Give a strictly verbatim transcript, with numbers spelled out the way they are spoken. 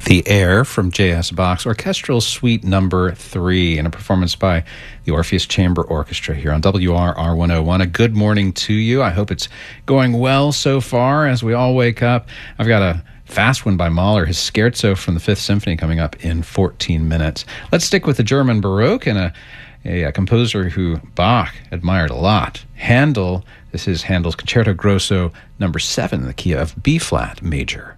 The Air from J S. Bach's Orchestral Suite Number three, and a performance by the Orpheus Chamber Orchestra here on W R R one oh one. A good morning to you. I hope it's going well so far as we all wake up. I've got a fast one by Mahler, his Scherzo from the Fifth Symphony, coming up in fourteen minutes. Let's stick with the German Baroque and a, a, a composer who Bach admired a lot. Handel. This is Handel's Concerto Grosso Number seven in the key of B-flat major.